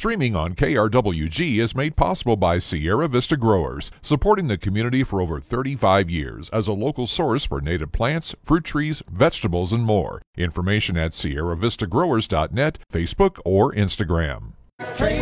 Streaming on KRWG is made possible by Sierra Vista Growers, supporting the community for over 35 years as a local source for native plants, fruit trees, vegetables, and more. Information at SierraVistaGrowers.net, Facebook, or Instagram. Trade